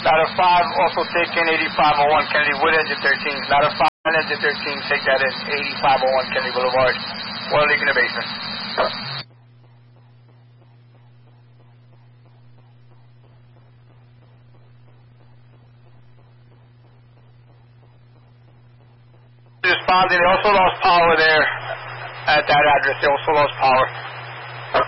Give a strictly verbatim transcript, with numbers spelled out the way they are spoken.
Ladder five, also take in eighty-five oh one Kennedy with engine thirteen. Ladder five and engine thirteen, take that in eighty-five oh one Kennedy Boulevard. Oil leak in the basement. Responding, they also lost power there at that address. They also lost power.